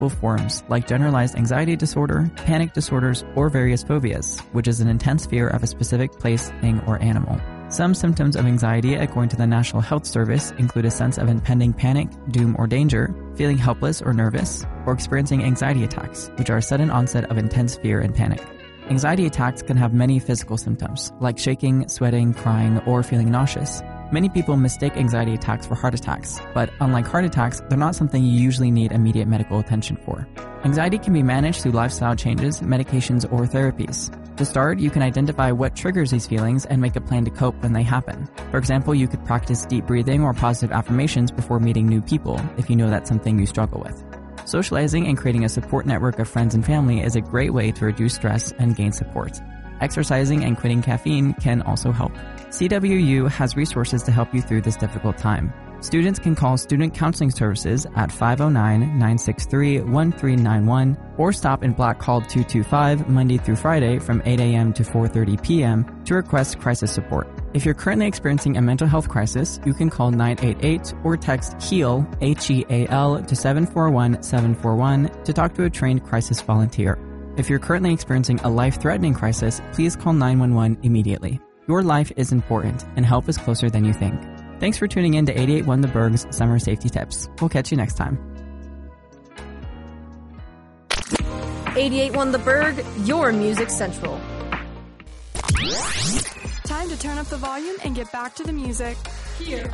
multiple forms like generalized anxiety disorder, panic disorders, or various phobias, which is an intense fear of a specific place, thing, or animal. Some symptoms of anxiety, according to the National Health Service, include a sense of impending panic, doom, or danger, feeling helpless or nervous, or experiencing anxiety attacks, which are a sudden onset of intense fear and panic. Anxiety attacks can have many physical symptoms, like shaking, sweating, crying, or feeling nauseous. Many people mistake anxiety attacks for heart attacks, but unlike heart attacks, they're not something you usually need immediate medical attention for. Anxiety can be managed through lifestyle changes, medications, or therapies. To start, you can identify what triggers these feelings and make a plan to cope when they happen. For example, you could practice deep breathing or positive affirmations before meeting new people if you know that's something you struggle with. Socializing and creating a support network of friends and family is a great way to reduce stress and gain support. Exercising and quitting caffeine can also help. CWU has resources to help you through this difficult time. Students can call Student Counseling Services at 509-963-1391 or stop in Black Hall 225 Monday through Friday from 8 a.m. to 4:30 p.m. to request crisis support. If you're currently experiencing a mental health crisis, you can call 988 or text HEAL, HEAL, to 741-741 to talk to a trained crisis volunteer. If you're currently experiencing a life-threatening crisis, please call 911 immediately. Your life is important, and help is closer than you think. Thanks for tuning in to 88.1 The Berg's Summer Safety Tips. We'll catch you next time. 88.1 The Berg, your music central. Time to turn up the volume and get back to the music. Here